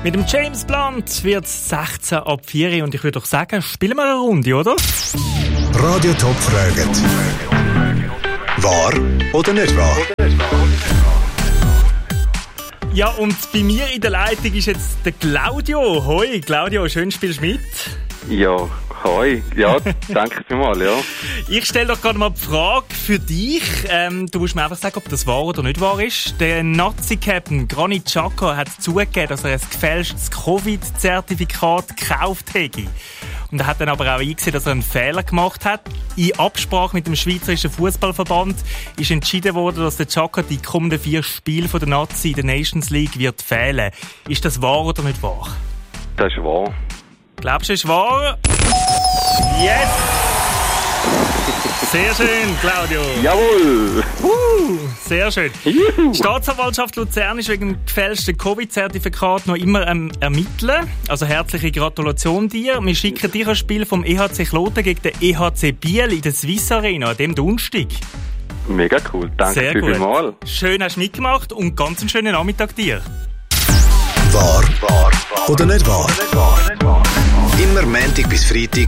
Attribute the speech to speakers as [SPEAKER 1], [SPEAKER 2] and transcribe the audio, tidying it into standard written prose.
[SPEAKER 1] Mit dem James Blunt wird es 16 ab 4 und ich würde doch sagen, spielen wir eine Runde, oder?
[SPEAKER 2] Radio Top fragen. Wahr oder nicht wahr?
[SPEAKER 1] Ja, und bei mir in der Leitung ist jetzt der Claudio. Hoi, Claudio, schön spielst du mit.
[SPEAKER 3] Ja, hoi. Ja, danke vielmals, ja.
[SPEAKER 1] Ich stelle doch gerade mal die Frage für dich. Du musst mir einfach sagen, ob das wahr oder nicht wahr ist. Der Nazi-Captain Granit Xhaka hat zugegeben, dass er ein gefälschtes Covid-Zertifikat gekauft hätte. Und er hat dann aber auch eingesehen, dass er einen Fehler gemacht hat. In Absprache mit dem Schweizerischen Fußballverband ist entschieden worden, dass der Xhaka die kommenden 4 Spiele von der Nazi in der Nations League wird fehlen. Ist das wahr oder nicht wahr?
[SPEAKER 3] Das ist wahr.
[SPEAKER 1] Glaubst du, es ist wahr? Yes! Sehr schön, Claudio.
[SPEAKER 3] Jawohl!
[SPEAKER 1] Sehr schön.
[SPEAKER 3] Juhu.
[SPEAKER 1] Die Staatsanwaltschaft Luzern ist wegen dem gefälschten Covid-Zertifikat noch immer ermitteln. Also herzliche Gratulation dir. Wir schicken dir ein Spiel vom EHC Kloten gegen den EHC Biel in der Swiss Arena an dem Donnerstag.
[SPEAKER 3] Mega cool. Danke
[SPEAKER 1] Sehr gut.
[SPEAKER 3] vielmals.
[SPEAKER 1] Schön hast du mitgemacht und ganz einen schönen Nachmittag dir.
[SPEAKER 2] Wahr oder nicht wahr? Immer Montag bis Freitag